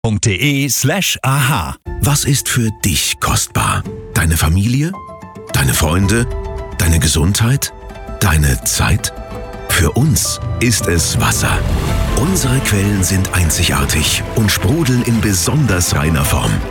www.aha. Was ist für dich kostbar? Deine Familie? Deine Freunde? Deine Gesundheit? Deine Zeit? Für uns ist es Wasser. Unsere Quellen sind einzigartig und sprudeln in besonders reiner Form.